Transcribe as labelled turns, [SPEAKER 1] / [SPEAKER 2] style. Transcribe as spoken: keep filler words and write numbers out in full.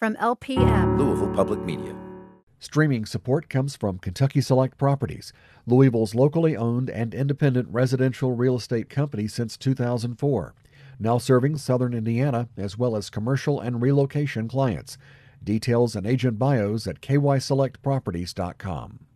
[SPEAKER 1] from L P M.
[SPEAKER 2] Louisville Public Media.
[SPEAKER 3] Streaming support comes from Kentucky Select Properties, Louisville's locally owned and independent residential real estate company since two thousand four, now serving southern Indiana as well as commercial and relocation clients. Details and agent bios at k y select properties dot com.